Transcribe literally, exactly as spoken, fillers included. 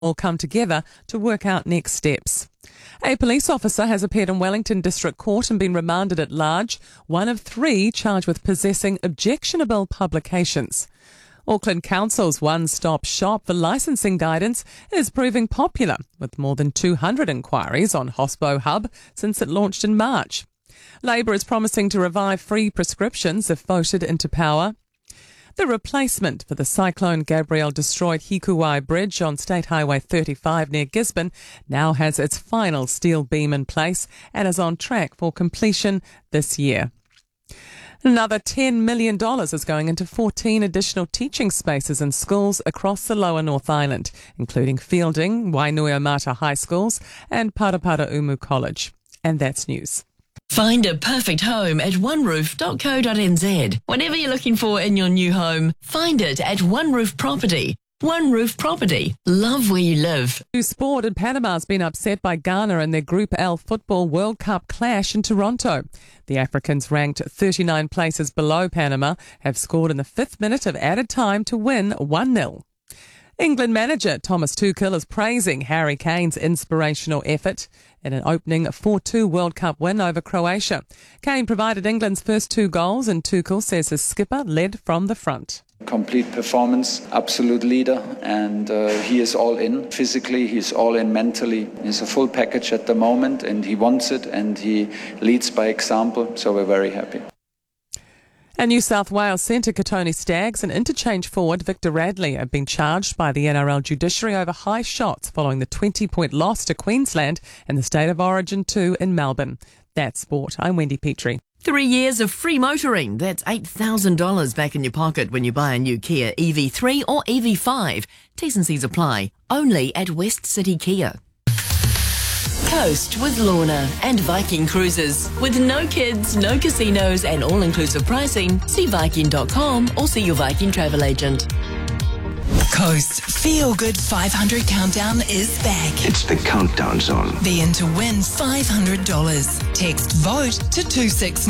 all come together to work out next steps. A police officer has appeared in Wellington District Court and been remanded at large, one of three charged with possessing objectionable publications. Auckland Council's one-stop shop for licensing guidance is proving popular, with more than two hundred inquiries on Hospo Hub since it launched in March. Labour is promising to revive free prescriptions if voted into power. The replacement for the Cyclone Gabrielle destroyed Hikuwai Bridge on State Highway thirty-five near Gisborne now has its final steel beam in place and is on track for completion this year. Another ten million dollars is going into fourteen additional teaching spaces in schools across the lower North Island, including Fielding, Wainuiomata High Schools and Parapara Umu College. And that's news. Find a perfect home at one roof dot co dot n z. Whatever you're looking for in your new home, find it at One Roof Property. One Roof Property. Love where you live. Sport in Panama has been upset by Ghana in their Group L Football World Cup clash in Toronto. The Africans, ranked thirty-nine places below Panama, have scored in the fifth minute of added time to win one nil. England manager Thomas Tuchel is praising Harry Kane's inspirational effort in an opening four two World Cup win over Croatia. Kane provided England's first two goals, and Tuchel says his skipper led from the front. Complete performance, absolute leader, and uh, he is all in. Physically, he's all in mentally. He's a full package at the moment, and he wants it, and he leads by example, so we're very happy. And New South Wales centre Katoni Staggs and interchange forward Victor Radley have been charged by the N R L judiciary over high shots following the twenty-point loss to Queensland in the State of Origin two in Melbourne. That's sport. I'm Wendy Petrie. Three years of free motoring. That's eight thousand dollars back in your pocket when you buy a new Kia E V three or E V five. T's and C's apply. Only at West City Kia. Coast with Lorna and Viking Cruises. With no kids, no casinos and all-inclusive pricing, see Viking dot com or see your Viking travel agent. Coast Feel Good five hundred Countdown is back. It's the countdown zone. Be in to win five hundred dollars. Text VOTE to two six